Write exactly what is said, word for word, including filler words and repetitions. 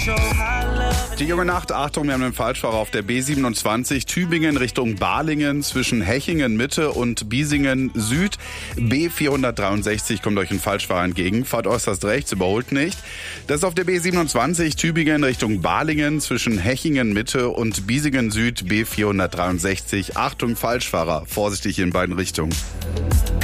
Die junge Nacht, Achtung, wir haben einen Falschfahrer auf der B siebenundzwanzig, Tübingen Richtung Balingen zwischen Hechingen Mitte und Biesingen Süd. B vierhundertdreiundsechzig kommt euch ein Falschfahrer entgegen, fahrt äußerst rechts, überholt nicht. Das ist auf der B siebenundzwanzig, Tübingen Richtung Balingen zwischen Hechingen Mitte und Biesingen Süd, B vierhundertdreiundsechzig. Achtung, Falschfahrer, vorsichtig in beiden Richtungen.